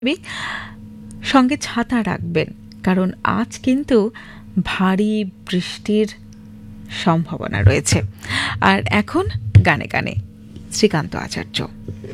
সঙ্গে ছাতা রাখবেন, কারণ আজ কিন্তু ভারী বৃষ্টির সম্ভাবনা রয়েছে। আর এখন গানে গানে শ্রীকান্ত আচার্য।